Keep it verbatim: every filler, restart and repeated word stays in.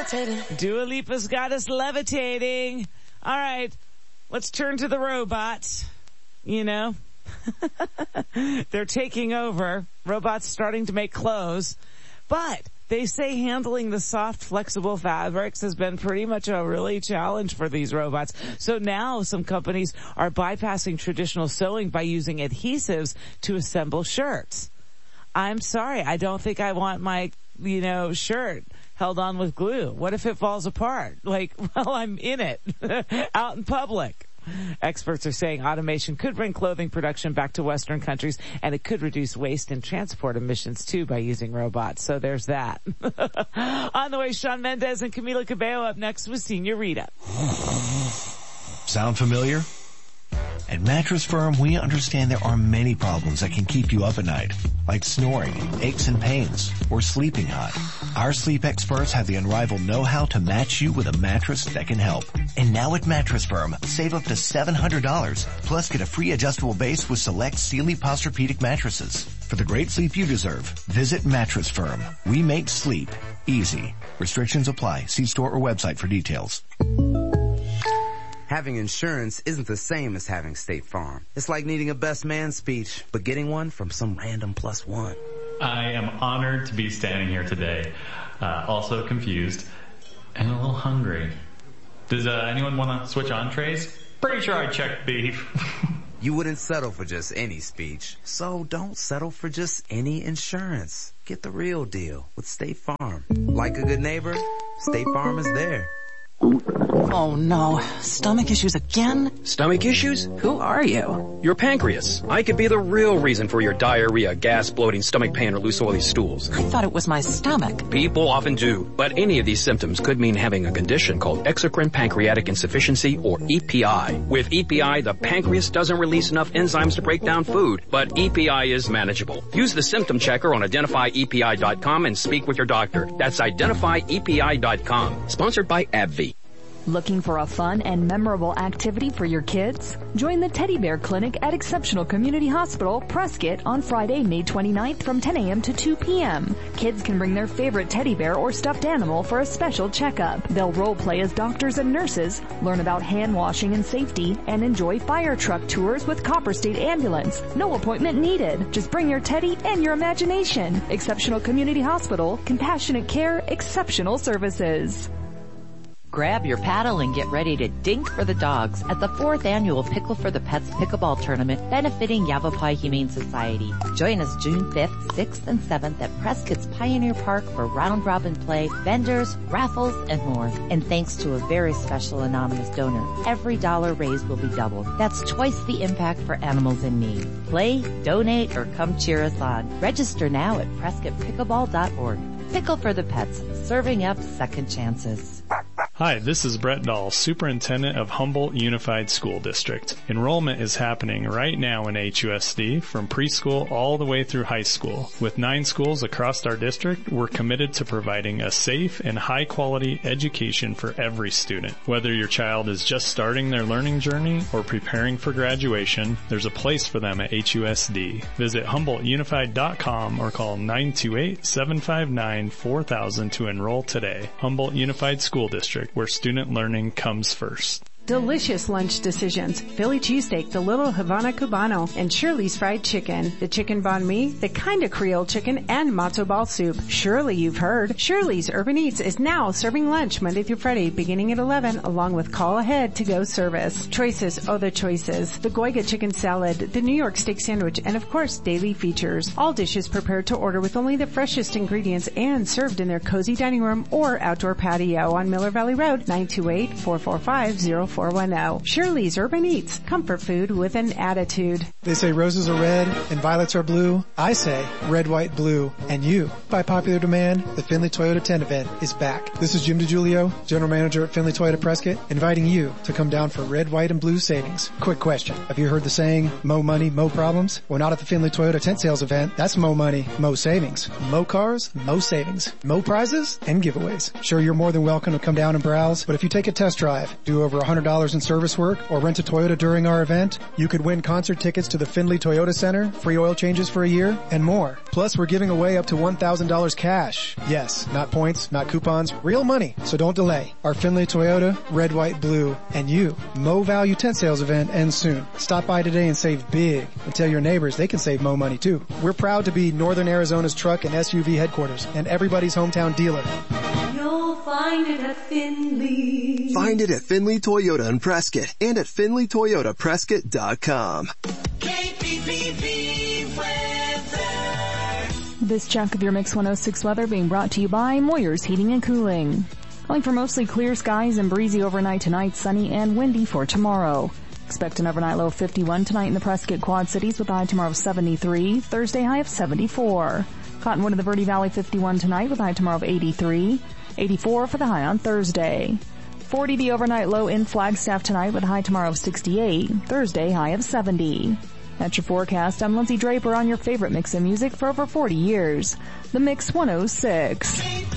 levitating. Dua Lipa's got us levitating. All right, let's turn to the robots. You know, they're taking over. Robots starting to make clothes. But they say handling the soft, flexible fabrics has been pretty much a really challenge for these robots. So now some companies are bypassing traditional sewing by using adhesives to assemble shirts. I'm sorry, I don't think I want my, you know, shirt held on with glue. What if it falls apart? Like, well, I'm in it, out in public. Experts are saying automation could bring clothing production back to Western countries, and it could reduce waste and transport emissions too by using robots. So there's that. On the way, Shawn Mendes and Camila Cabello up next with Señorita. Sound familiar? At Mattress Firm, we understand there are many problems that can keep you up at night, like snoring, aches and pains, or sleeping hot. Our sleep experts have the unrivaled know-how to match you with a mattress that can help. And now at Mattress Firm, save up to seven hundred dollars, plus get a free adjustable base with select Sealy Posturepedic mattresses. For the great sleep you deserve, visit Mattress Firm. We make sleep easy. Restrictions apply. See store or website for details. Having insurance isn't the same as having State Farm. It's like needing a best man speech, but getting one from some random plus one. I am honored to be standing here today, uh, also confused and a little hungry. Does uh, anyone want to switch entrees? Pretty sure I checked beef. You wouldn't settle for just any speech, so don't settle for just any insurance. Get the real deal with State Farm. Like a good neighbor, State Farm is there. Oh no, stomach issues again? Stomach issues? Who are you? Your pancreas. I could be the real reason for your diarrhea, gas, bloating, stomach pain, or loose oily stools. I thought it was my stomach. People often do, but any of these symptoms could mean having a condition called exocrine pancreatic insufficiency, or E P I. With E P I, the pancreas doesn't release enough enzymes to break down food, but E P I is manageable. Use the symptom checker on identify E P I dot com and speak with your doctor. That's identify E P I dot com. Sponsored by AbbVie. Looking for a fun and memorable activity for your kids? Join the Teddy Bear Clinic at Exceptional Community Hospital, Prescott, on Friday, May twenty-ninth from ten a.m. to two p.m. Kids can bring their favorite teddy bear or stuffed animal for a special checkup. They'll role play as doctors and nurses, learn about hand washing and safety, and enjoy fire truck tours with Copper State Ambulance. No appointment needed. Just bring your teddy and your imagination. Exceptional Community Hospital, compassionate care, exceptional services. Grab your paddle and get ready to dink for the dogs at the fourth annual Pickle for the Pets Pickleball Tournament benefiting Yavapai Humane Society. Join us June fifth, sixth, and seventh at Prescott's Pioneer Park for round-robin play, vendors, raffles, and more. And thanks to a very special anonymous donor, every dollar raised will be doubled. That's twice the impact for animals in need. Play, donate, or come cheer us on. Register now at prescott pickleball dot org. Pickle for the Pets, serving up second chances. Hi, this is Brett Dahl, Superintendent of Humboldt Unified School District. Enrollment is happening right now in H U S D from preschool all the way through high school. With nine schools across our district, we're committed to providing a safe and high-quality education for every student. Whether your child is just starting their learning journey or preparing for graduation, there's a place for them at H U S D. Visit humboldt unified dot com or call nine two eight, seven five nine, four thousand to enroll today. Humboldt Unified School District, where student learning comes first. Delicious lunch decisions. Philly cheesesteak, the Little Havana Cubano, and Shirley's Fried Chicken. The chicken banh mi, the kind of Creole chicken, and matzo ball soup. Surely you've heard. Shirley's Urban Eats is now serving lunch Monday through Friday beginning at eleven along with call ahead to go service. Choices, oh the choices. The Goiga chicken salad, the New York steak sandwich, and of course daily features. All dishes prepared to order with only the freshest ingredients and served in their cozy dining room or outdoor patio on Miller Valley Road, nine two eight, four four five, zero four one zero. Shirley's Urban Eats, comfort food with an attitude. They say roses are red and violets are blue. I say red, white, blue, and you. By popular demand, the Finley Toyota ten event is back. This is Jim DiGiulio, General Manager at Finley Toyota Prescott, inviting you to come down for red, white, and blue savings. Quick question. Have you heard the saying, mo money, mo problems? Well, not at the Finley Toyota tent sales event. That's mo money, mo savings. Mo cars, mo savings. Mo prizes and giveaways. Sure, you're more than welcome to come down and browse, but if you take a test drive, do over one hundred dollars in service work or rent a Toyota during our event, you could win concert tickets to the Findlay Toyota Center, free oil changes for a year, and more. Plus, we're giving away up to one thousand dollars cash. Yes, not points, not coupons, real money. So don't delay. Our Findlay Toyota, red, white, blue, and you, Mo Value tent sales event ends soon. Stop by today and save big. And tell your neighbors they can save Mo money too. We're proud to be Northern Arizona's truck and S U V headquarters and everybody's hometown dealer. You'll find it at Findlay. Find it at Findlay Toyota in Prescott and at Findlay Toyota Prescott dot com. K P P V weather. This chunk of your Mix one oh six weather being brought to you by Moyer's Heating and Cooling. Calling for mostly clear skies and breezy overnight tonight, sunny and windy for tomorrow. Expect an overnight low of fifty-one tonight in the Prescott Quad Cities with a high tomorrow of seventy-three, Thursday high of seventy-four. Cottonwood and the Verde Valley fifty-one tonight with a high tomorrow of eighty-three, eighty-four for the high on Thursday. forty the overnight low in Flagstaff tonight with a high tomorrow of sixty-eight, Thursday high of seventy. That's your forecast. I'm Lindsay Draper on your favorite mix of music for over forty years. The Mix one oh six.